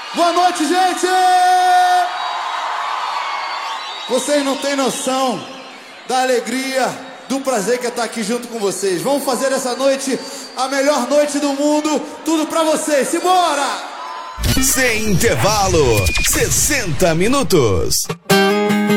Boa noite, gente! Vocês não têm noção da alegria, do prazer que é estar aqui junto com vocês. Vamos fazer essa noite a melhor noite do mundo. Tudo pra vocês. Simbora! Sem intervalo, 60 minutos.